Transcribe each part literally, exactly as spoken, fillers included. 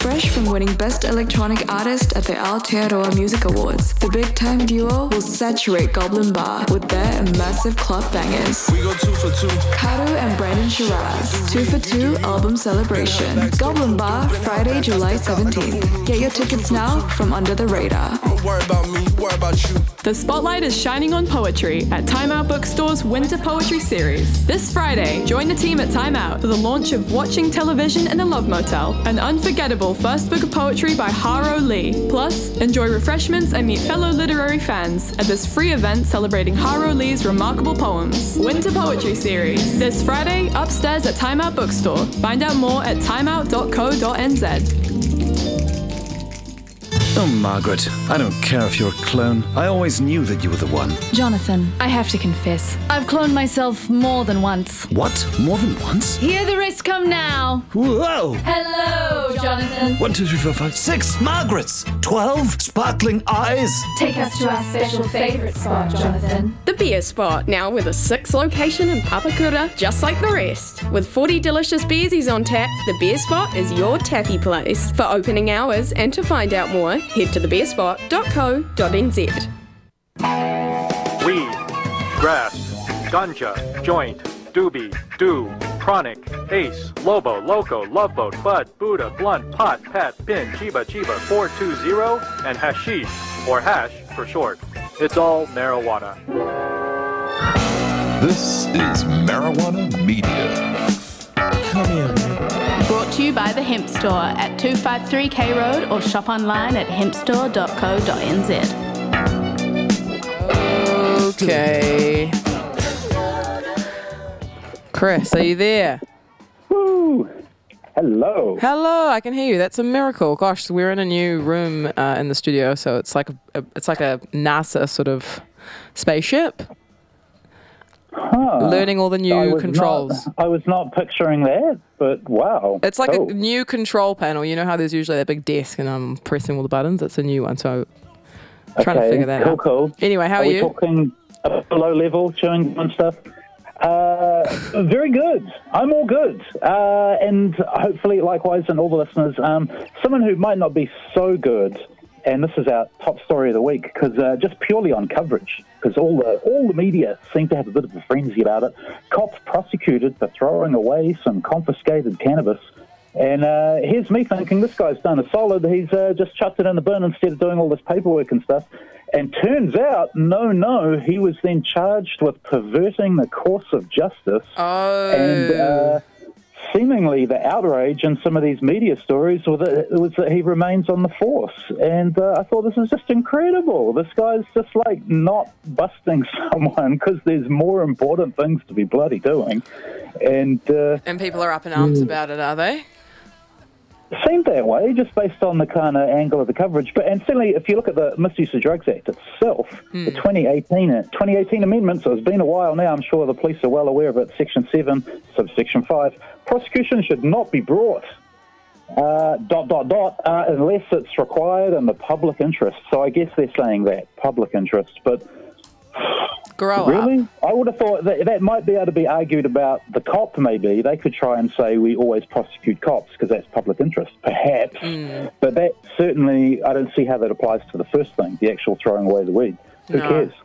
Fresh from winning Best Electronic Artist at the Aotearoa Music Awards, the big-time duo will saturate Goblin Bar with their massive club bangers. We go two for two. Karu and Brandon Shiraz, two for two album celebration. Goblin Bar, Friday, July seventeenth. Get your tickets now from Under the Radar. Don't worry about me, worry about you. The spotlight is shining on poetry at Time Out Bookstore's Winter Poetry Series. This Friday, join the team at Time Out for the launch of Watching Television in a Love Motel, an unforgettable first book of poetry by Haro Lee. Plus, enjoy refreshments and meet fellow literary fans at this free event celebrating Haro Lee's remarkable poems. Winter Poetry Series, this Friday, upstairs at Time Out Bookstore. Find out more at timeout dot co dot n z. Oh, Margaret, I don't care if you're a clone. I always knew that you were the one. Jonathan, I have to confess, I've cloned myself more than once. What? More than once? Here the rest come now. Whoa! Hello, Jonathan. One, two, three, four, five, six Margarets! Twelve sparkling eyes! Take us to our special favourite spot, Jonathan. The beer spot, now with a sixth location in Papakura, just like the rest. With forty delicious beersies on tap, the beer spot is your tappy place. For opening hours and to find out more, head to the beer spot dot co dot n z. Weed, grass, ganja, joint, doobie, do, chronic, ace, lobo, loco, love boat, bud, buddha, blunt, pot, pat, pin, chiba, chiba, four two zero, and hashish, or hash for short. It's all marijuana. This is Marijuana Media. Come here, man. Brought to you by The Hemp Store at two fifty-three K Road or shop online at hemp store dot co dot n z. Okay. Chris, are you there? Woo! Hello. Hello, I can hear you. That's a miracle. Gosh, we're in a new room uh, in the studio, so it's like a, a it's like a NASA sort of spaceship. Huh. Learning all the new I was controls. Not, I was not picturing that, but wow. It's like cool. a new control panel. You know how there's usually that big desk and I'm pressing all the buttons? It's a new one, so I'm trying okay, to figure that cool, out. Cool. Anyway, how are, are, are you? we talking below level, chewing and stuff? Uh, very good. I'm all good. Uh, and hopefully, likewise, and all the listeners, um, someone who might not be so good, and this is our top story of the week, because uh, just purely on coverage, because all the all the media seem to have a bit of a frenzy about it. Cops prosecuted for throwing away some confiscated cannabis. And uh, here's me thinking, this guy's done a solid. He's uh, just chucked it in the bin instead of doing all this paperwork and stuff. And turns out, no, no, he was then charged with perverting the course of justice. Oh. And uh, seemingly the outrage in some of these media stories was that, was that he remains on the force. And uh, I thought, this is just incredible. This guy's just like not busting someone because there's more important things to be bloody doing. And uh, and people are up in arms about it, are they? Seemed that way, just based on the kind of angle of the coverage. But and certainly, if you look at the Misuse of Drugs Act itself, hmm. the twenty eighteen amendments, so it's been a while now, I'm sure the police are well aware of it, Section seven, Subsection five, prosecution should not be brought, uh, dot, dot, dot, uh, unless it's required in the public interest. So I guess they're saying that, public interest, but... Grow really? up. I would have thought that that might be able to be argued about the cop, maybe. They could try and say we always prosecute cops because that's public interest, perhaps. Mm. But that certainly, I don't see how that applies to the first thing, the actual throwing away the weed. Who No. cares?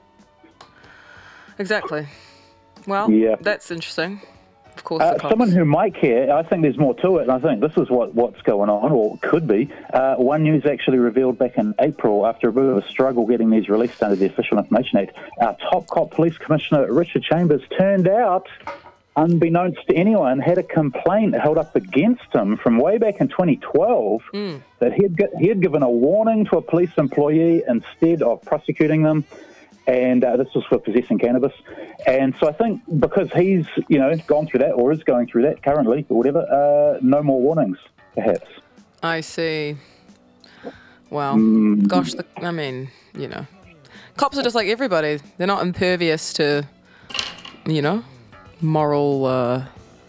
Exactly. Well, Yeah. that's interesting. Of course, Uh, the cops. someone who might care, I think there's more to it, and I think this is what, what's going on, or could be. Uh, One News actually revealed back in April, after a bit of a struggle getting these released under the Official Information Act, our top cop police commissioner, Richard Chambers, turned out, unbeknownst to anyone, had a complaint held up against him from way back in twenty twelve Mm. that he had, gi- he had given a warning to a police employee instead of prosecuting them. And uh, this was for possessing cannabis. And so I think because he's, you know, gone through that or is going through that currently or whatever, uh, no more warnings, perhaps. I see. Well, Mm. gosh, the, I mean, you know, cops are just like everybody. They're not impervious to, you know, moral uh,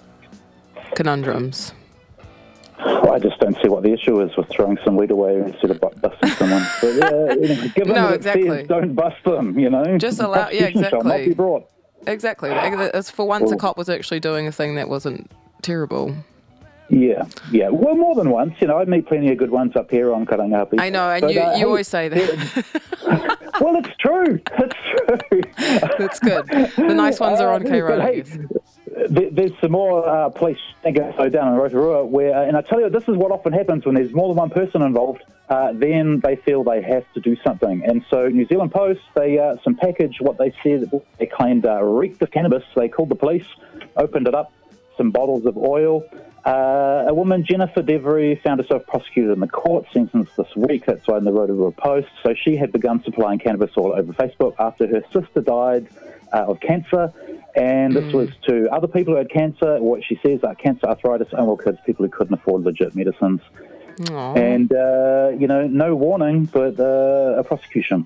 conundrums. I just don't see what the issue is with throwing some weed away instead of bu- busting someone. But, uh, you know, given No, that it exactly. says don't bust them, you know. Just allow- yeah, Prosecution shall not exactly. be brought. Exactly. It's for once a Well- cop was actually doing a thing that wasn't terrible. Yeah, yeah. Well, more than once. You know, I meet plenty of good ones up here on Karangahape. I know, and But, you, uh, you hey, always say that. Well, it's true. It's true. That's good. The nice ones are on Uh, K but Road, I hey, guess. there- There's some more uh, police go down in Rotorua where, uh, and I tell you, this is what often happens when there's more than one person involved. Uh, then they feel they have to do something, and so New Zealand Post, they uh, some package what they said they claimed uh, reeked of cannabis. They called the police, opened it up, some bottles of oil. Uh, a woman, Jennifer Devery, found herself prosecuted in the court, sentenced this week. That's why in the Rotorua Post. So she had begun supplying cannabis all over Facebook after her sister died uh, of cancer. And this was to other people who had cancer, what she says are cancer, arthritis, unwell kids, people who couldn't afford legit medicines. Aww. And, uh, you know, no warning, but uh, a prosecution.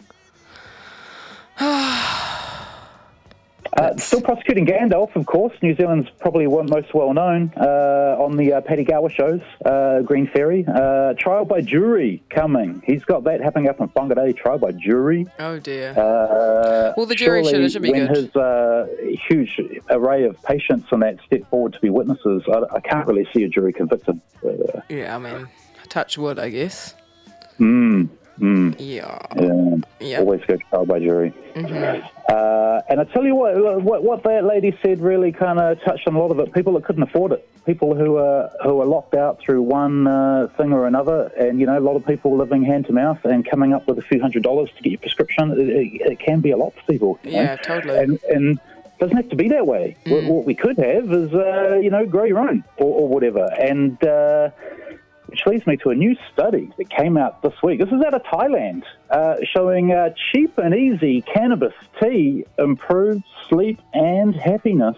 Uh, still prosecuting Gandalf, of course. New Zealand's probably one most well known uh, on the uh, Paddy Gower shows, uh, Green Ferry. Uh, trial by jury coming. He's got that happening up in Whangarei, trial by jury. Oh, dear. Uh, well, the jury should, it should be when good. his uh, huge array of patients on that step forward to be witnesses, I, I can't really see a jury convicted. But, uh, Yeah, I mean, touch wood, I guess. Mm, mm. Yeah. Yeah. Yeah. Always go trial by jury. Mm-hmm. Uh, and I tell you what, what, what that lady said really kind of touched on a lot of it. People that couldn't afford it, people who are who are locked out through one uh, thing or another, and you know, a lot of people living hand to mouth and coming up with a few hundred dollars to get your prescription. It, it, it can be a lot for people. you know? Yeah, totally. And, and it doesn't have to be that way. Mm. What, what we could have is, uh, you know, grow your own or, or whatever. And uh, which leads me to a new study that came out this week. This is out of Thailand, uh, showing uh, cheap and easy cannabis tea improves sleep and happiness.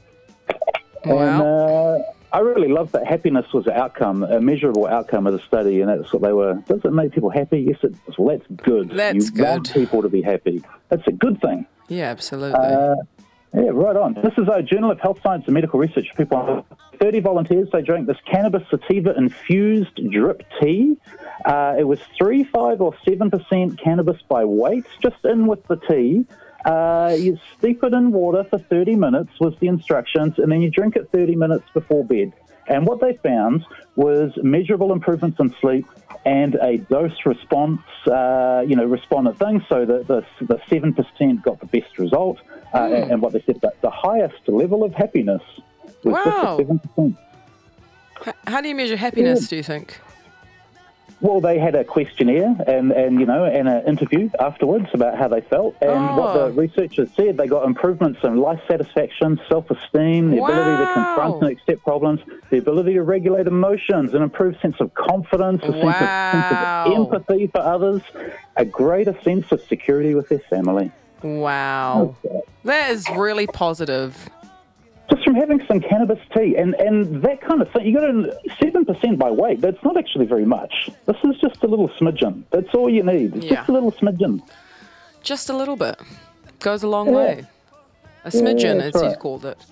Wow. And uh, I really love that happiness was an outcome, a measurable outcome of the study, and that's what they were. Does it make people happy? Yes, it does. Well, that's good. That's you want good. people to be happy. That's a good thing. Yeah, absolutely. Uh, yeah, right on. This is a Journal of Health Science and Medical Research. People, thirty volunteers, they drank this cannabis sativa infused drip tea. Uh, it was three, five, or seven percent cannabis by weight, just in with the tea. Uh, you steep it in water for thirty minutes was the instructions, and then you drink it thirty minutes before bed. And what they found was measurable improvements in sleep and a dose response, uh, you know, respondent thing. So the the, the seven percent got the best result, uh, Mm. and, and what they said, that the highest level of happiness was Wow. just at seven percent. H- How do you measure happiness, do you think? Well, they had a questionnaire and, and you know, and an interview afterwards about how they felt. And what Oh. the researchers said, they got improvements in life satisfaction, self-esteem, the ability to confront and accept problems, the ability to regulate emotions, an improved sense of confidence, a sense, of, sense Wow. of empathy for others, a greater sense of security with their family. Wow. That is really positive. Just from having some cannabis tea and, and that kind of thing. You got seven percent by weight. That's not actually very much. This is just a little smidgen. That's all you need. It's Yeah. just a little smidgen. Just a little bit. Goes a long Yeah. way. A smidgen, that's as you right. called it.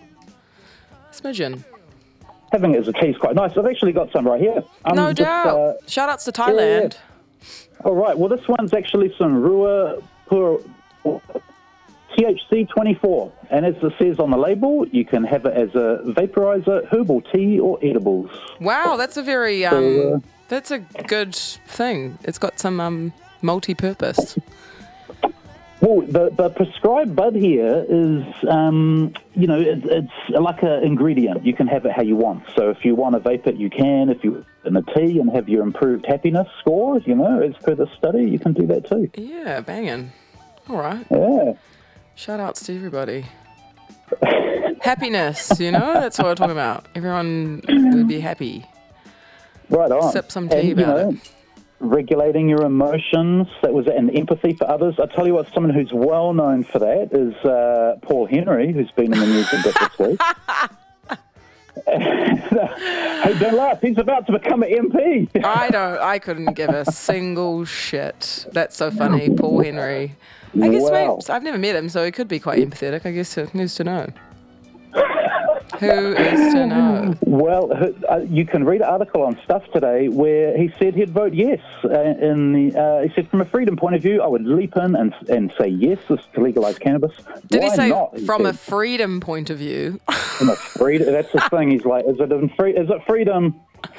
Smidgen. Having it as a tea is quite nice. I've actually got some right here. Um, no just, doubt. uh, Shout outs to Thailand. all right. Well, this one's actually some Rua Pur T H C twenty-four. And as it says on the label, you can have it as a vaporizer, herbal tea, or edibles. Wow, that's a very, um, So, uh, that's a good thing. It's got some um, multi-purpose. Well, the, the prescribed bud here is, um, you know, it, it's like an ingredient. You can have it how you want. So if you want to vape it, you can. If you in a tea and have your improved happiness score, you know, as per the study, you can do that too. Yeah, banging. All right. Yeah. Shout outs to everybody. Happiness, you know, that's what we're talking about. Everyone would be happy. Right on. Sip some tea and, you about know, it. regulating your emotions, that was it, and empathy for others. I tell you what, someone who's well known for that is uh, Paul Henry, who's been in the news a bit this week. Hey, don't laugh. He's about to become an M P. I don't. I couldn't give a single shit. That's so funny, Paul Henry. I guess Wow. maybe, I've never met him, so he could be quite empathetic. I guess it needs to know. Who is to know? Well, uh, you can read an article on Stuff today where he said he'd vote yes. Uh, in the, uh, he said, from a freedom point of view, I would leap in and and say yes to legalise cannabis. Did Why he say not? He from said, a freedom point of view? From a freedom, that's the thing. He's like, is it in free? Is it freedom?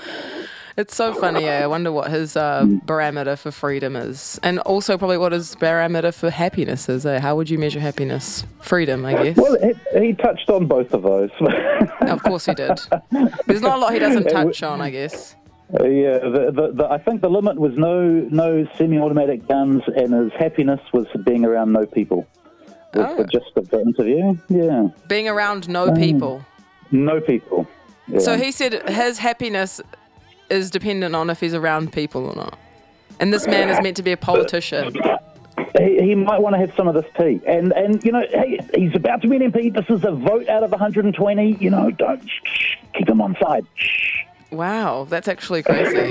It's so funny, eh? I wonder what his uh, barometer for freedom is. And also probably what his barometer for happiness is, eh? How would you measure happiness? Freedom, I guess. Well, he, he touched on both of those. Of course he did. There's not a lot he doesn't touch on, I guess. Uh, yeah, the, the, the, I think the limit was no no semi-automatic guns, and his happiness was being around no people. Was Oh. the gist of the interview. Yeah. Being around no people. No people. Yeah. So he said his happiness is dependent on if he's around people or not. And this man is meant to be a politician. He, he might want to have some of this tea. And, and you know, hey, he's about to be an M P. This is a vote out of one hundred twenty. You know, don't shh, shh, keep him on side. Shh. Wow, that's actually crazy.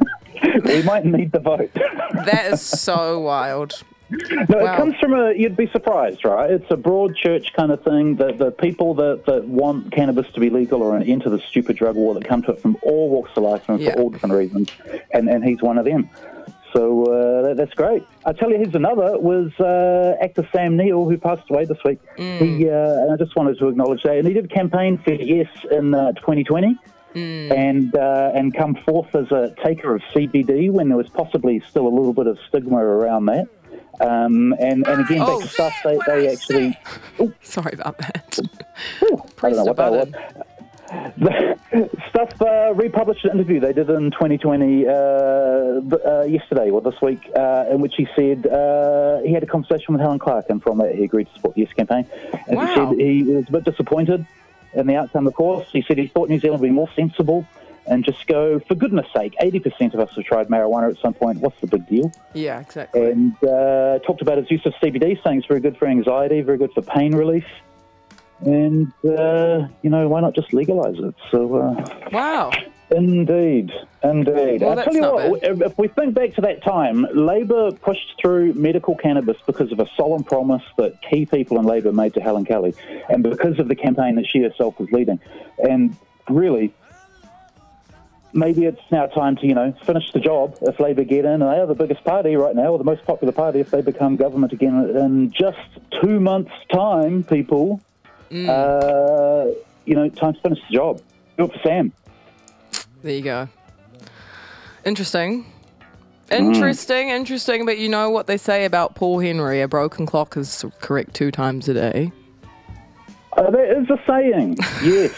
We might need the vote. That is so wild. No, Wow. it comes from a, you'd be surprised, right? It's a broad church kind of thing. The, the people that, that want cannabis to be legal or enter the stupid drug war that come to it from all walks of life and Yeah. for all different reasons. And, and he's one of them. So uh, that, that's great. I tell you, here's another, was uh, actor Sam Neill, who passed away this week. Mm. He, uh, and I just wanted to acknowledge that. And he did campaign for yes in uh, twenty twenty. Mm. And uh, and come forth as a taker of C B D when there was possibly still a little bit of stigma around that. Um, and, and again, Oh, back to stuff, they, they actually... Oh, Sorry about that. ooh, I don't know what that was. button. Stuff uh, republished an interview they did in twenty twenty uh, th- uh, yesterday or this week, uh, in which he said uh, he had a conversation with Helen Clark, and from that he agreed to support the Yes campaign. And Wow. he said he was a bit disappointed in the outcome, of course. He said he thought New Zealand would be more sensible and just go, for goodness sake, eighty percent of us have tried marijuana at some point. What's the big deal? Yeah, exactly. And uh, talked about his use of C B D, saying it's very good for anxiety, very good for pain relief. And, uh, you know, why not just legalise it? So, uh, Wow. indeed, indeed. Well, I'll that's tell you not what, bad. if if we think back to that time, Labor pushed through medical cannabis because of a solemn promise that key people in Labor made to Helen Kelly, and because of the campaign that she herself was leading. And really, maybe it's now time to, you know, finish the job if Labor get in. And they are the biggest party right now, or the most popular party if they become government again in just two months' time, people. Mm. Uh, you know, time to finish the job. Do it for Sam. There you go. Interesting. Interesting, interesting. But you know what they say about Paul Henry? A broken clock is correct two times a day. Uh, that is a saying, yes.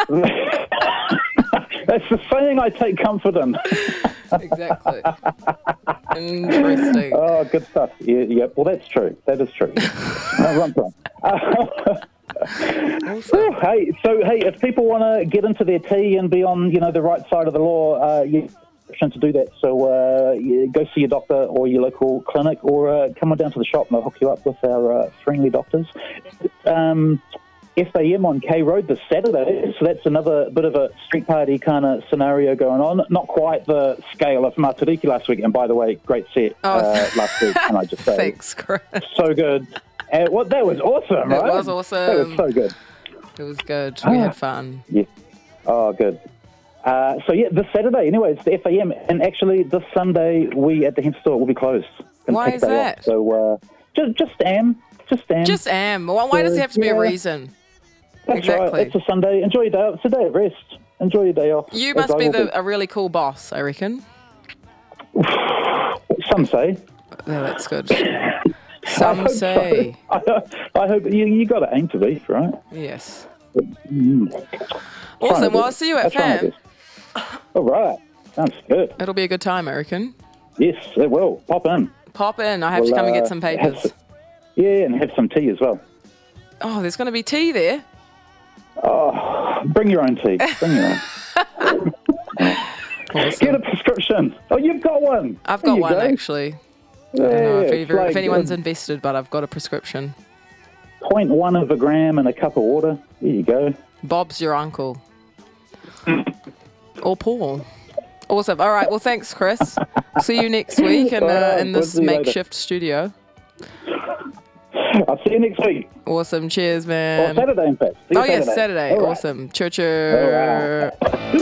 That's the saying I take comfort in. Exactly. Interesting. Oh, good stuff. Yeah, yeah, well, that's true. That is true. No, wrong time. Uh, Awesome. hey, so, hey, if people want to get into their tea and be on, you know, the right side of the law, uh, you option to do that. So uh, yeah, go see your doctor or your local clinic, or uh, come on down to the shop and they'll hook you up with our uh, friendly doctors. Um, F A M on K Road this Saturday, so that's another bit of a street party kind of scenario going on. Not quite the scale of Matariki last week, and by the way, great set Oh, uh, last week, can I just say. Thanks, Chris. So good. Uh, what, that was awesome, It right? was awesome. That was so good. It was good. We Ah. had fun. Yeah. Oh, good. Uh, so, yeah, this Saturday, anyway, it's the F A M, and actually this Sunday, we at the Hemp Store will be closed. Gonna Why take is a day that? off. So, uh, just, just am. Just am. Just am. Why, why does it have to be a Yeah. reason? That's exactly. right. It's a Sunday. Enjoy your day off. It's a day of rest. Enjoy your day off. You as must I be will the, a really cool boss, I reckon. Some say. Yeah, that's good. I Some hope say. So. I, I hope you you got to aim to be, right? Yes. Mm. Awesome. Well, I'll see you at I'll try my FAM. best. All right. Sounds good. It'll be a good time, I reckon. Yes, it will. Pop in. Pop in. I have to We'll, come and get uh, some have papers. some- yeah, and have some tea as well. Oh, there's going to be tea there. Oh, bring your own tea. Bring your own. Get a prescription. Oh, you've got one. I've There got you one, go. actually. Yeah, I don't know if, it's either- like, if anyone's uh, invested, but I've got a prescription. point one of a gram in a cup of water. There you go. Bob's your uncle. Or Paul. Awesome. All right. Well, thanks, Chris. See you next week in, uh, Alright, in we'll this see you later. makeshift studio. I'll see you next week. Awesome. Cheers, man. Or Saturday, in fact. See you Oh, yes, Saturday. Saturday. All right. Awesome. Choo choo. All right.